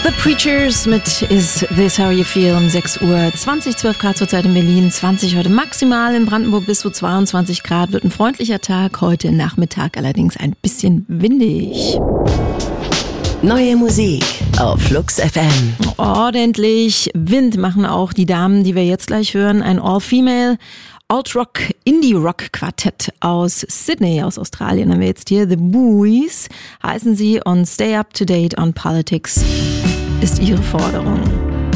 The Preachers mit Is This How You Feel um 6 Uhr, 20, 12 Grad zurzeit in Berlin, 20 heute maximal in Brandenburg bis zu 22 Grad, wird ein freundlicher Tag, heute Nachmittag allerdings ein bisschen windig. Neue Musik auf Flux FM. Ordentlich Wind machen auch die Damen, die wir jetzt gleich hören, ein All-Female Alt-Rock, Indie-Rock-Quartett aus Sydney, aus Australien haben wir jetzt hier. The Buoys heißen sie und Stay Up to Date on Politics ist ihre Forderung.